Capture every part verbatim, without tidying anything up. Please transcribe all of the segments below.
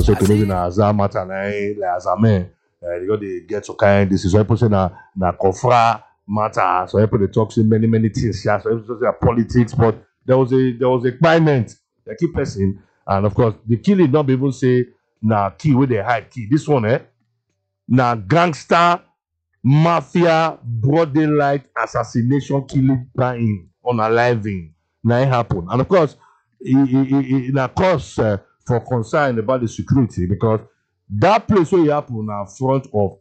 say to maybe na Azam matter na like Azame. Uh, they got the get some kind. This is why people say na na Kofra matter. So people they talk say many many things. Yeah, so people say politics, but there was a there was a requirement. The key person, and of course the killing not be able to say na key where they hide key. This one, eh, na gangster, mafia, broad daylight assassination, killing, dying, unaliving. Now it happened, and of course, it, it, it, it, of course, uh, for concern about the security because that place where it happened now front of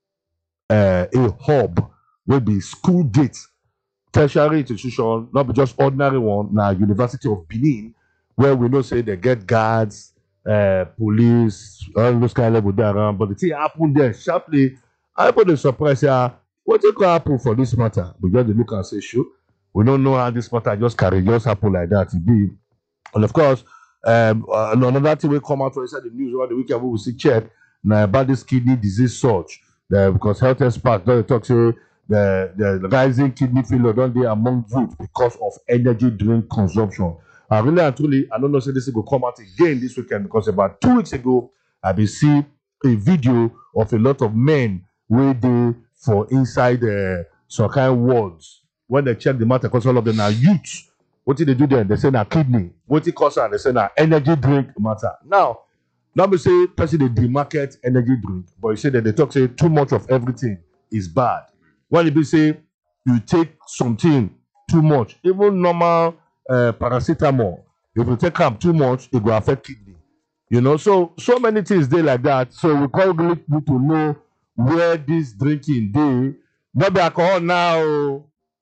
uh, a hub will be school gate, tertiary institution, not be just ordinary one. Now University of Benin, where we know say they get guards, uh, police, all those kind of level there around. But the thing happened there sharply. Everybody surprised. Yeah, what it could happen for this matter? We just look and say, sure, we don't know how this matter just carry just happen like that. It be, and of course, um, uh, another thing will come out inside the news over the weekend. We will see check now about this kidney disease surge. Uh, because health experts don't talk to the, the rising kidney failure don't they among youth because of energy drink consumption. I really and truly, I don't know if this will come out again this weekend because about two weeks ago, I will see a video of a lot of men where they for inside uh, some kind of wards when they check the matter because all of them are youth. What did they do there? They say na kidney. What did it cost? They say na energy drink matter. Now, now we say person they demarket energy drink, but you say that they talk say too much of everything is bad. When you say you take something too much, even normal uh, paracetamol, if you take them too much, it will affect kidney. You know, so so many things they like that. So we probably need to know where this drinking day, not be alcohol now,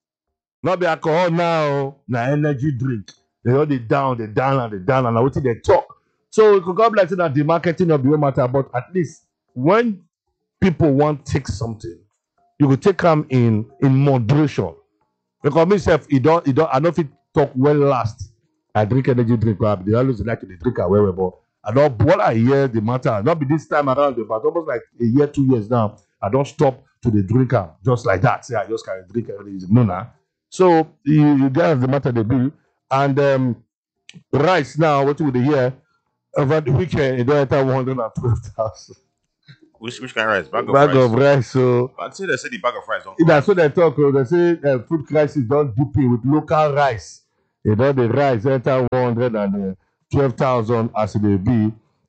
not be alcohol now, na energy drink. They all they down, they down and they down and what they talk. So it could come like that the marketing of the whole matter, but at least when people want to take something, you could take them in in moderation. Because myself, you don't, you don't, I don't fit talk well last. I drink energy drink, but they always like to drink away, but I don't, what I hear the matter, not be this time around, but almost like a year, two years now, I don't stop to the drinker just like that. Say I just can't drink everything. No, nah. So you, you guys the matter they do, and um, rice now, what would they hear? Over the weekend, it don't enter one hundred and twelve thousand. Which which kind of rice? Bag of Bag rice. of rice. So I'd say they say the bag of rice. Don't that's what they talk. oh, They say uh, food crisis don't dip in with local rice. You know the rice enter one hundred and twelve thousand as it may be.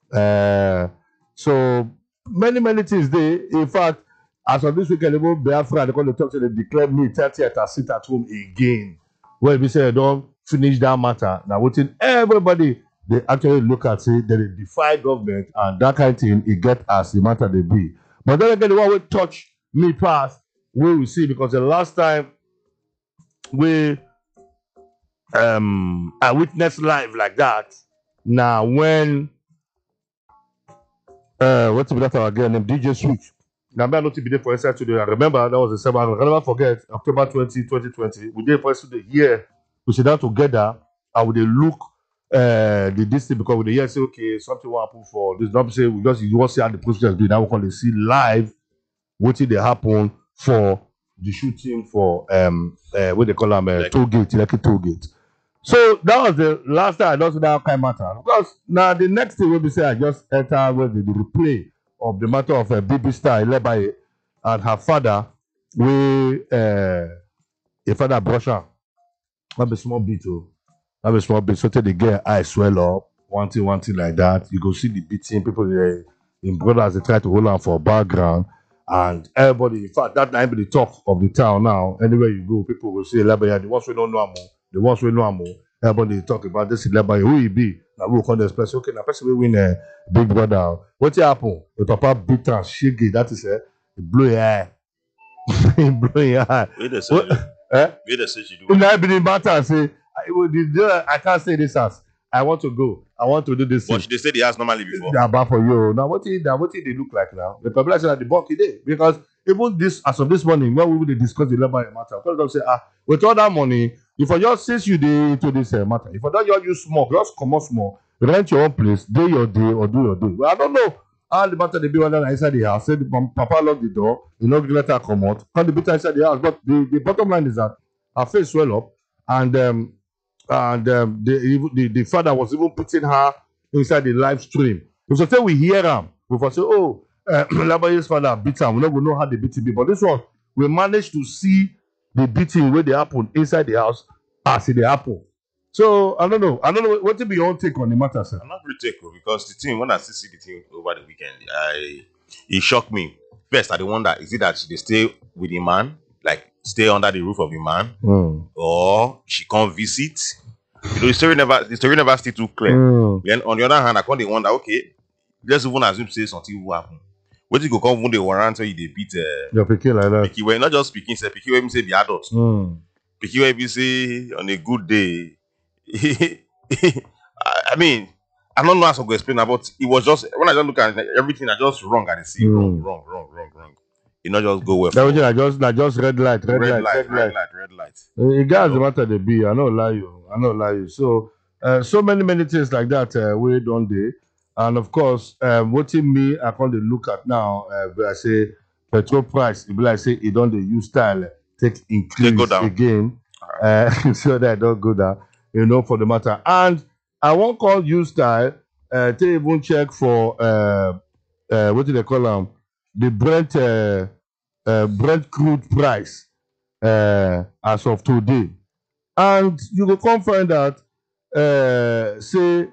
Uh, so many many things they. In fact, as of this weekend, even Biafra, they call the talk say they declare me thirtieth and sit at home again. Well, we say they don't finish that matter. Now, waiting everybody. They actually look at say they defy government and that kind of thing it get as the matter they be. But then again, the one will touch me past, we will see because the last time we um I witnessed live like that. Now when uh what's the that again named D J Switch. Now I'm not to be there for inside today. I remember that was the seven. I'll never forget October twentieth, twenty twenty. We did for the year. We sit down together and we look uh the distance because with the year say okay something will happen for this not say we just you want to see how the process be now we call it see live what did they happen for the shooting for um uh, what they call them uh, toll gate like toll gate. So that was the last time I don't see that kind of matter because now the next thing will be say I just enter with the, the replay of the matter of a uh, B B star Elebaye and her father we uh a father brusher not be small bit oh. Have a small bit, so till the girl eye swell up, one thing, one thing like that. You go see the beating, people they, in brothers they try to hold on for background, and everybody. In fact, that might be the talk of the town now. Anywhere you go, people will say Elebaye. The ones we don't know more, the ones we know more. Everybody talk about this Elebaye. Who he be? Now we will call this person. Okay, now person we win a big brother. What happen? The papa beat and shake that is a blow your eye, blow your eye. Wait a second. Eh? Wait a second. You do. Now be the matter say. I, the, I can't say this as I want to go. I want to do this. But they say the house normally before. They are bad for you. Now what is now what do they look like now? The population at the bulk today because even this as of this morning when we will discuss the labor matter, because they say ah with all that money, if I just since you dey into this uh, matter, if I don't just use small, just come out small, rent your own place, do your day or do your day. Well, I don't know how the matter they be under inside the house. Say the papa lock the door, you know, let her come out. Can the beat inside the house? But the, the bottom line is that her face swell up and um. And um, the, the the father was even putting her inside the live stream If so say we hear them, we for say, oh, uh, Labaye's father beat him. We don't know how the beating be. But this one, we managed to see the beating where they happen inside the house as it happen. So I don't know. I don't know what will be your own take on the matter, sir. I'm not really take oh, because the thing when I see, see the thing over the weekend, I it shocked me. First, I wonder is it that they stay with the man, like stay under the roof of the man, Mm. or she come visit. You know, the story never the story never still too clear. Mm. Then on the other hand, I can't dey wonder, okay, let's even assume say something will happen. What you go come when they warrant you they beat uh Your pikin like that. Picky way, not just speaking, say Picky way me say the adults. Mm. Picky way be say on a good day. I I mean, I don't know how to go explain that, but it was just when I just look at it, everything I just wrong and I see Mm. wrong, wrong, wrong, wrong, wrong. It not just go well. That for- was just, just, like just red light, red, red light, light, red red light. light, red light. Uh, It got the matter they be. I don't lie you. I don't lie you. So, uh, so many many things like that uh, we don't do. And of course, um, what in me I can't look at now. Uh, where I say petrol price. If I say it don't they use style uh, take increase go down. again, uh, so that don't go down. You know for the matter. And I won't call use style. Uh, to even check for uh, uh, what do they call them? The Brent uh, uh, Brent crude price uh, as of today. And you will come find out, uh, say,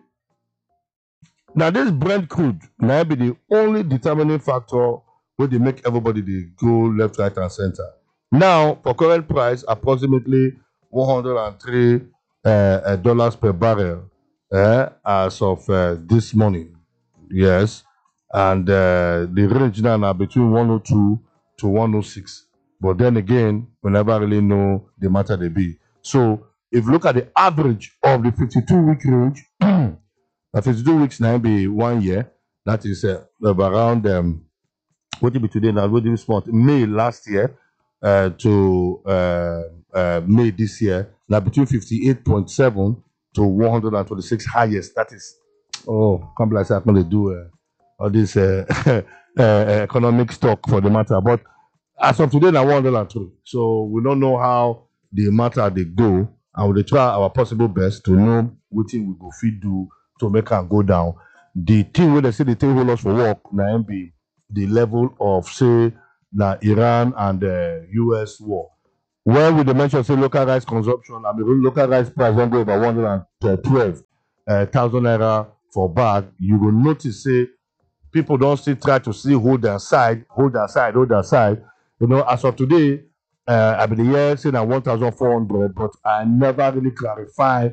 now this Brent crude now be the only determining factor where they make everybody they go left, right, and center. Now, for current price, approximately one hundred three uh, uh, dollars per barrel uh, as of uh, this morning. Yes. And uh, the range now are between one oh two to one oh six. But then again, we never really know the matter they be. So if you look at the average of the fifty-two week range, the fifty-two weeks now be one year. That is uh, around um, what did be today now? What did we month? May last year uh, to uh, uh, May this year. Now between fifty-eight point seven to one hundred twenty-six highest. That is oh, can't believe I'm going to do uh, all this uh, uh, economic stock for the matter. But as of today, now one hundred three. So we don't know how the matter they go, and we dey try our possible best to know what thing we go fit do to make am go down. The thing where they say they take hold us for work, now be the level of say na Iran and uh, U S war. When we dey mention say local rice consumption, I mean local rice price don go over one hundred twelve uh, thousand naira for bag, you will notice say people don't still try to see hold their side, hold their side, hold their side. You know, as of today, uh, I been here saying at one thousand four hundred, but I never really clarify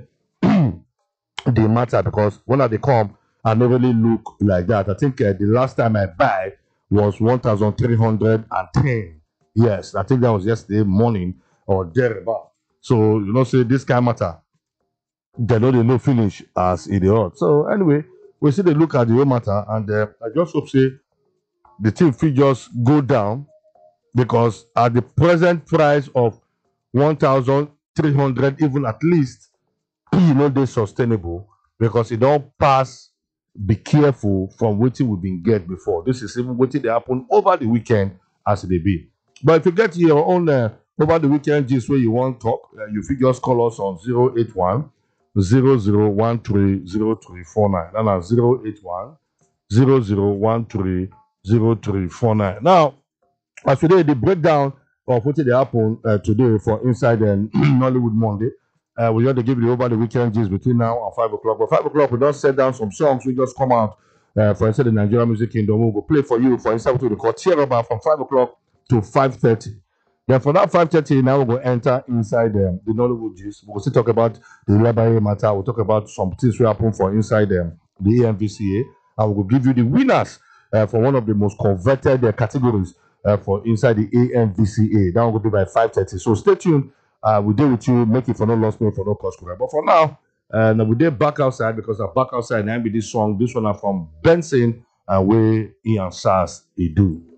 the matter because when they come, I never really look like that. I think uh, the last time I buy was one thousand three hundred ten. Yes, I think that was yesterday morning or thereabout. So, you know, say this kind of matter, they know they no finish as it is. So, anyway, we see they look at the whole matter, and uh, I just hope say the thing fit just go down because at the present price of one thousand three hundred, even at least, you know, they sustainable because it don't pass. Be careful from waiting we've been get before. This is even waiting to happen over the weekend as they be. But if you get your own uh, over the weekend gist where you want to talk, uh, you fit just call us on zero eight one zero zero one three zero three four nine. And that's zero eight one zero zero one three zero three four nine. Now, as today, the breakdown of what they happen uh, today for Inside and Nollywood Monday. Uh, we want to give you the over the weekend gist between now and five o'clock. But five o'clock, we just set down some songs. We just come out uh, for Inside the Nigerian Music Kingdom. We'll go play for you for Inside to the court here about from five o'clock to five thirty. Then for that five thirty, now we'll go enter inside um, the Nollywood gist. We'll still talk about the Labaye matter. We'll talk about some things will happen for inside um, the A M V C A. And we'll give you the winners uh, for one of the most coveted uh, categories uh, for inside the A M V C A. That will be by five thirty. So stay tuned. Uh, we deal with you, make it for no loss, make for no cost. But for now, uh, now we did back outside because I'm back outside and I be this song. This one are from Benson and where Ian Sass he do.